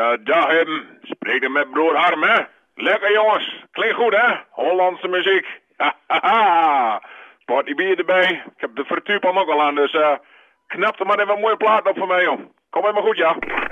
Dag Hidden. Spreek er met broer Harm, hè? Lekker jongens. Klinkt goed, hè? Hollandse muziek. Hahaha. Potje bier erbij. Ik heb de vertuurpan ook al aan, dus knap er maar even een mooie plaat op voor mij, joh. Kom helemaal goed, ja.